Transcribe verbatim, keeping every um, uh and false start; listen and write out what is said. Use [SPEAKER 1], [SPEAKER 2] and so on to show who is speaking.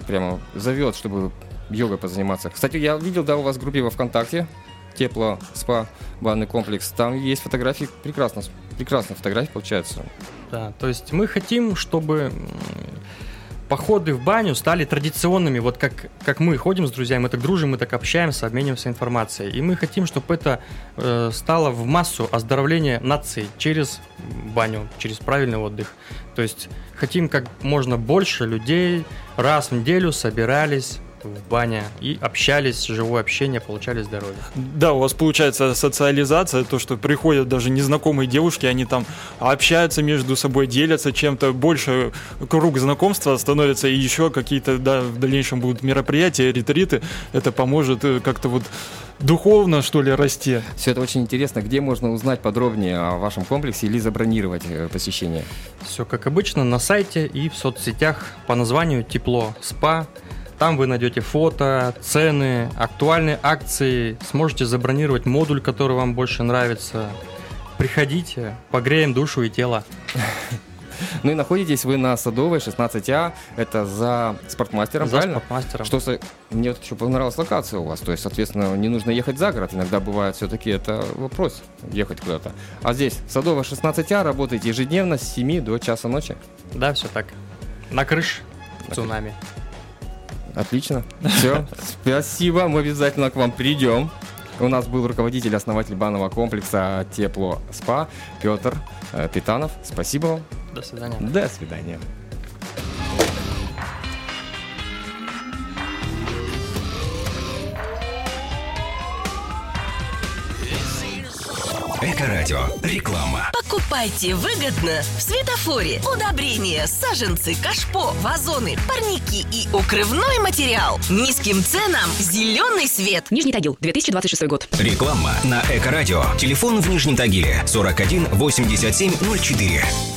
[SPEAKER 1] прямо зовет, чтобы йогой позаниматься. Кстати, я видел, да, у вас в группе во ВКонтакте Тепло спа, банный комплекс. Там есть фотографии, прекрасно, прекрасные фотографии получаются.
[SPEAKER 2] Да, то есть мы хотим, чтобы походы в баню стали традиционными. Вот как, как мы ходим с друзьями, мы так дружим, мы так общаемся, обмениваемся информацией. И мы хотим, чтобы это э, стало в массу оздоровления нации через баню, через правильный отдых. То есть хотим как можно больше людей раз в неделю собирались в бане и общались, живое общение, получали здоровье.
[SPEAKER 3] Да, у вас получается социализация, то, что приходят даже незнакомые девушки, они там общаются между собой, делятся чем-то, больше круг знакомства становится, и еще какие-то, да, в дальнейшем будут мероприятия, ретриты, это поможет как-то вот духовно, что ли, расти.
[SPEAKER 1] Все это очень интересно. Где можно узнать подробнее о вашем комплексе или забронировать посещение?
[SPEAKER 2] Все как обычно на сайте и в соцсетях по названию «Тепло спа». Там вы найдете фото, цены, актуальные акции, сможете забронировать модуль, который вам больше нравится. Приходите, погреем душу и тело.
[SPEAKER 1] Ну и находитесь вы на Садовой, шестнадцать А, это за Спортмастером,
[SPEAKER 2] За
[SPEAKER 1] правильно?
[SPEAKER 2] Спортмастером.
[SPEAKER 1] Что, мне вот еще понравилась локация у вас, то есть, соответственно, не нужно ехать за город, иногда бывает все-таки это вопрос, ехать куда-то. А здесь, Садовая, шестнадцать А, работаете ежедневно с семи до часа ночи?
[SPEAKER 2] Да, все так. На крыше цунами.
[SPEAKER 1] Отлично. Все, спасибо, мы обязательно к вам придем. У нас был руководитель, основатель банного комплекса Тепло спа Петр э, Питанов. Спасибо вам.
[SPEAKER 2] До свидания.
[SPEAKER 1] До свидания.
[SPEAKER 4] Эко-радио. Реклама.
[SPEAKER 5] Покупайте выгодно в Светофоре. Удобрения, саженцы, кашпо, вазоны, парники и укрывной материал. Низким ценам зеленый свет.
[SPEAKER 6] Нижний Тагил, две тысячи двадцать шестой год.
[SPEAKER 4] Реклама на Эко-радио. Телефон в Нижнем Тагиле сорок один восемьдесят семь ноль четыре.